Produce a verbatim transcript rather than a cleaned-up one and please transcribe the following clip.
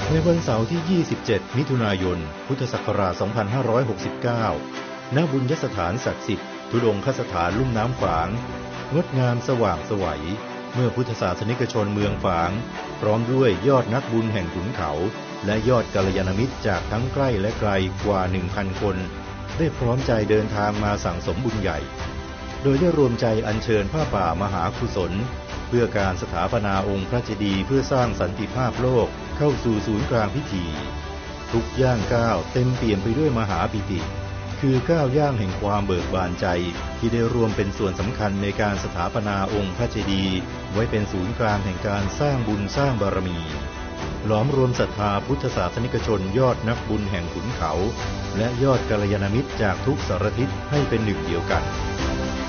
ในวันเสาร์ที่ ยี่สิบเจ็ด มิถุนายน พุทธศักราช สองพันห้าร้อยหกสิบเก้า ณ บุญยสถานศักดิ์สิทธิ์ธุดงคสถานลุ่มน้ำฝางงดงามสว่างไสวเมื่อพุทธศาสนิกชนเมืองฝางพร้อมด้วยยอดนักบุญแห่งขุนเขาและยอดกัลยาณมิตรจากทั้งใกล้และไกลกว่า หนึ่งพัน คนได้พร้อมใจเดินทางมาสั่งสมบุญใหญ่โดยได้รวมใจอัญเชิญผ้าป่ามหากุศลเพื่อการสถาปนาองค์พระเจดีย์เพื่อสร้างสันติภาพโลกเข้าสู่ศูนย์กลางพิธีทุกย่างก้าวเต็มเปี่ยมไปด้วยมหาปิติคือก้าวย่างแห่งความเบิกบานใจที่ได้รวมเป็นส่วนสำคัญในการสถาปนาองค์พระเจดีย์ไว้เป็นศูนย์กลางแห่งการสร้างบุญสร้างบารมีหลอมรวมศรัทธาพุทธศาสนิกชนยอดนักบุญแห่งขุนเขาและยอดกัลยาณมิตรจากทุกสารทิศให้เป็นหนึ่งเดียวกัน